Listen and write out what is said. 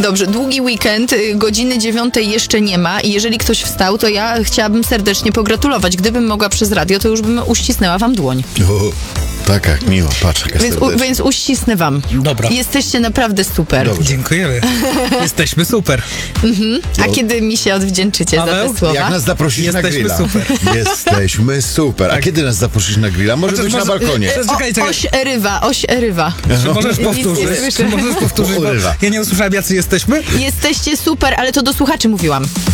Dobrze, długi weekend, godziny 9 jeszcze nie ma i jeżeli ktoś wstał, to ja chciałabym serdecznie pogratulować. Gdybym mogła przez radio, to już bym uścisnęła wam dłoń. O, tak jak miło, patrz jaka serdecznie. Więc uścisnę wam. Dobra. Jesteście naprawdę super. Dobrze. Dziękujemy. Jesteśmy super. A kiedy mi się odwdzięczycie za Paweł, te słowa? Jak nas zaprosisz na Jesteśmy grilla? super. Jesteśmy super. A kiedy nas zaprosisz na grilla? Może być na balkonie. Czekaj. Oś erywa. Czy możesz Nic nie powtórzyć? słyszę. Czy możesz powtórzyć? Bo Urywa. ja nie usłyszałem, jacy jesteśmy. Jesteście super, ale to do słuchaczy mówiłam.